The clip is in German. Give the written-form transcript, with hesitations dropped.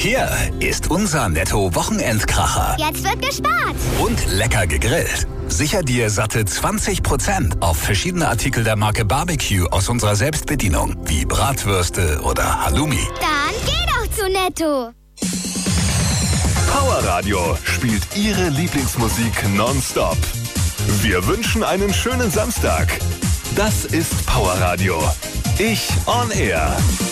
Hier ist unser Netto-Wochenendkracher. Jetzt wird gespart. Und lecker gegrillt. Sicher dir satte 20% auf verschiedene Artikel der Marke Barbecue aus unserer Selbstbedienung, wie Bratwürste oder Halloumi. Dann geh doch zu Netto. Power Radio spielt Ihre Lieblingsmusik nonstop. Wir wünschen einen schönen Samstag. Das ist Power Radio. Ich on Air.